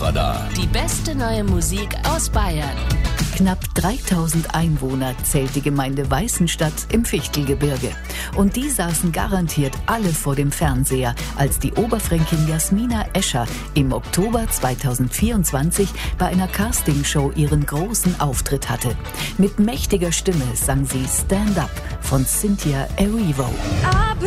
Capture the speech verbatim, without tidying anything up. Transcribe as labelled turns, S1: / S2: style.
S1: Hitradar.
S2: Die beste neue Musik aus Bayern.
S3: Knapp dreitausend Einwohner zählt die Gemeinde Weißenstadt im Fichtelgebirge. Und die saßen garantiert alle vor dem Fernseher, als die Oberfränkin Jasmina Escher im Oktober zweitausendvierundzwanzig bei einer Castingshow ihren großen Auftritt hatte. Mit mächtiger Stimme sang sie Stand Up von Cynthia Erivo.